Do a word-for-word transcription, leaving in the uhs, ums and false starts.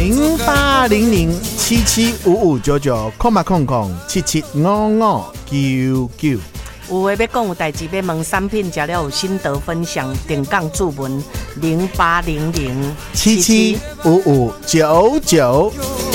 零八零零七七五五九九空八空空七七五五九九。 有话要讲有代志要问，产品食了有心得分享，定岗注文零八零零七七五五九九。